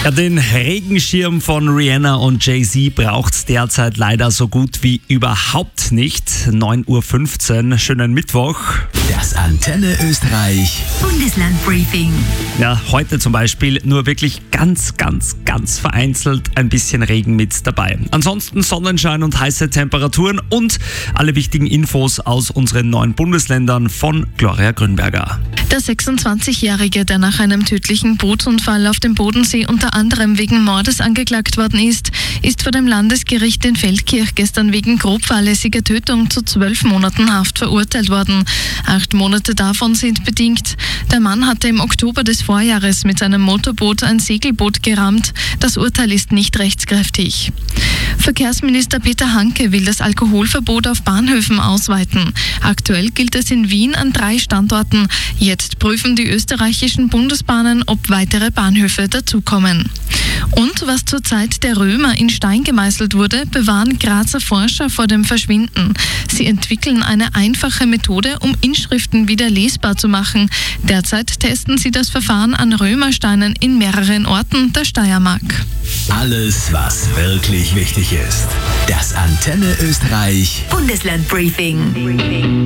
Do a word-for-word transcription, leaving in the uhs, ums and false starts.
Ja, den Regenschirm von Rihanna und Jay-Z braucht's derzeit leider so gut wie überhaupt nicht. neun Uhr fünfzehn, schönen Mittwoch. Das Antenne Österreich Bundeslandbriefing. Ja, heute zum Beispiel nur wirklich ganz, ganz, ganz vereinzelt ein bisschen Regen mit dabei. Ansonsten Sonnenschein und heiße Temperaturen und alle wichtigen Infos aus unseren neuen Bundesländern von Gloria Grünberger. Der sechsundzwanzigjährige, der nach einem tödlichen Bootsunfall auf dem Bodensee unter anderem wegen Mordes angeklagt worden ist, ist vor dem Landesgericht in Feldkirch gestern wegen grob fahrlässiger Tötung zu zwölf Monaten Haft verurteilt worden. Acht Monate davon sind bedingt. Der Mann hatte im Oktober des Vorjahres mit seinem Motorboot ein Segelboot gerammt. Das Urteil ist nicht rechtskräftig. Verkehrsminister Peter Hanke will das Alkoholverbot auf Bahnhöfen ausweiten. Aktuell gilt es in Wien an drei Standorten. Jetzt prüfen die österreichischen Bundesbahnen, ob weitere Bahnhöfe dazukommen. Und was zur Zeit der Römer in Stein gemeißelt wurde, bewahren Grazer Forscher vor dem Verschwinden. Sie entwickeln eine einfache Methode, um Inschriften wieder lesbar zu machen. Derzeit testen sie das Verfahren an Römersteinen in mehreren Orten der Steiermark. Alles, was wirklich wichtig ist. Das Antenne Österreich Bundeslandbriefing.